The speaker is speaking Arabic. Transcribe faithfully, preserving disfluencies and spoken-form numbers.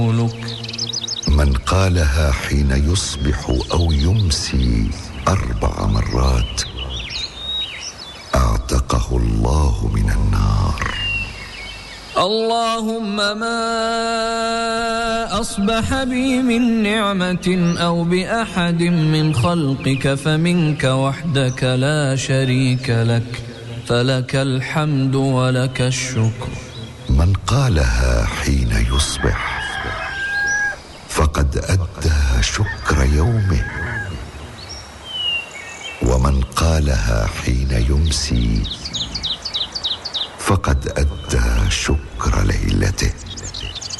من قالها حين يصبح أو يمسي أربع مرات أعتقه الله من النار. اللهم ما أصبح بي من نعمة أو بأحد من خلقك فمنك وحدك لا شريك لك، فلك الحمد ولك الشكر. من قالها حين يصبح فقد أدى شكر يومه، ومن قالها حين يمسي فقد أدى شكر ليلته.